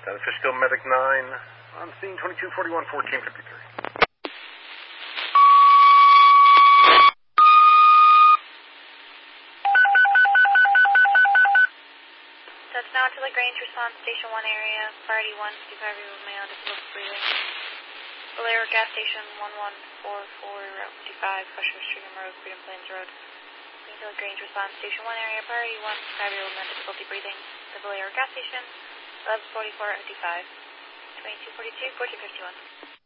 San Francisco Medic 9, on scene 2241, 1453. That's now to LaGrange response, Station 1 area, priority 1, 55 year old male, difficulty breathing. Valero gas station 1144, Route 55, West Stream Road, Freedom Plains Road. Green to LaGrange response, Station 1 area, priority 1, 55 year old male, difficulty breathing. The Valero gas station, 1144, 55, 2242, 1451.